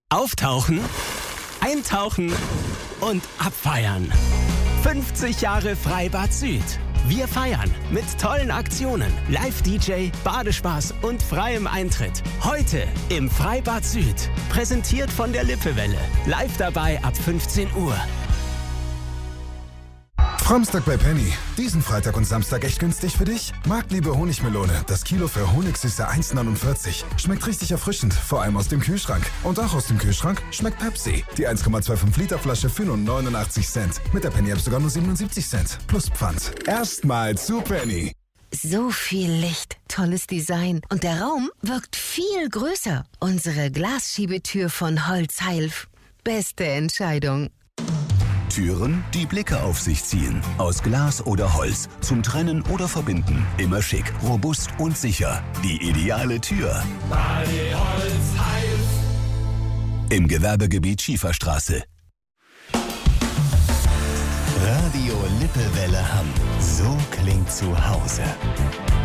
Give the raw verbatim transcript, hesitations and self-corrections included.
Auftauchen, eintauchen und abfeiern. fünfzig Jahre Freibad Süd. Wir feiern mit tollen Aktionen, Live-D J, Badespaß und freiem Eintritt. Heute im Freibad Süd. Präsentiert von der Lippewelle. Live dabei ab fünfzehn Uhr. Framstag bei Penny. Diesen Freitag und Samstag echt günstig für dich? Marktliebe Honigmelone. Das Kilo für Honigsüße eins neunundvierzig. Schmeckt richtig erfrischend, vor allem aus dem Kühlschrank. Und auch aus dem Kühlschrank schmeckt Pepsi. Die eins Komma fünfundzwanzig Liter Flasche für nur neunundachtzig Cent. Mit der Penny App sogar nur siebenundsiebzig Cent. Plus Pfand. Erstmal zu Penny. So viel Licht, tolles Design und der Raum wirkt viel größer. Unsere Glasschiebetür von Holzheilf. Beste Entscheidung. Türen, die Blicke auf sich ziehen. Aus Glas oder Holz. Zum Trennen oder Verbinden. Immer schick, robust und sicher. Die ideale Tür. Badi Holzheilf. Im Gewerbegebiet Schieferstraße. Radio Lippewelle Hamm. So klingt zu Hause.